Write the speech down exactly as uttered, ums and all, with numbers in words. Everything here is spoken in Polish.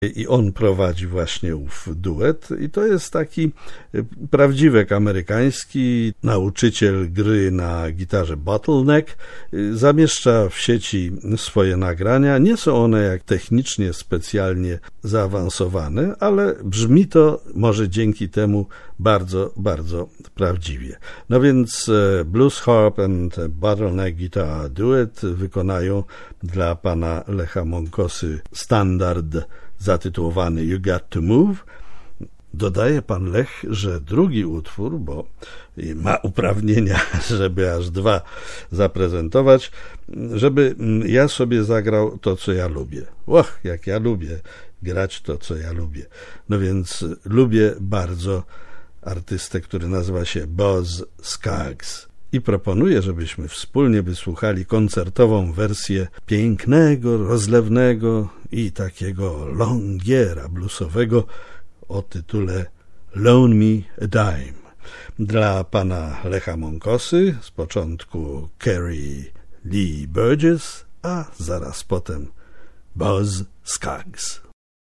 i on prowadzi właśnie ów duet i to jest taki prawdziwek amerykański, nauczyciel gry na gitarze bottleneck, zamieszcza w sieci swoje nagrania, nie są one jak technicznie specjalnie zaawansowane, ale brzmi to może dzięki temu bardzo, bardzo prawdziwie. No więc Blues Harp and Bottleneck Guitar Duet wykonają dla pana Lecha Monkosy standard zatytułowany You Got to Move. Dodaje pan Lech, że drugi utwór, bo ma uprawnienia, żeby aż dwa zaprezentować, żeby ja sobie zagrał to, co ja lubię. Och, jak ja lubię grać to, co ja lubię. No więc lubię bardzo artystę, który nazywa się Boz Scaggs. I proponuję, żebyśmy wspólnie wysłuchali koncertową wersję pięknego, rozlewnego i takiego longiera bluesowego o tytule Loan Me a Dime. Dla pana Lecha Monkosy z początku Kerry Lee Burgess, a zaraz potem Boz Scaggs.